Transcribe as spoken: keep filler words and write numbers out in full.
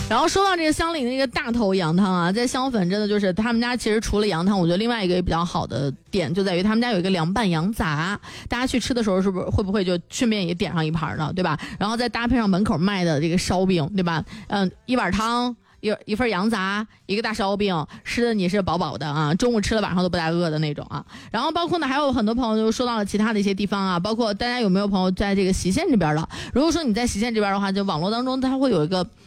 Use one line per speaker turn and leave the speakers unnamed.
然后说到这个香里那个大头羊汤啊，在香粉真的就是他们家其实除了羊汤，我觉得另外一个也比较好的点就在于他们家有一个凉拌羊杂，大家去吃的时候是不是会不会就顺便也点上一盘呢，对吧？然后再搭配上门口卖的这个烧饼，对吧？嗯，一碗汤。一一份羊杂，一个大烧饼，吃的你是饱饱的啊，中午吃了晚上都不带饿的那种啊。然后包括呢，还有很多朋友就说到了其他的一些地方啊，包括大家有没有朋友在这个隰县这边了？如果说你在隰县这边的话，就网络当中它会有一个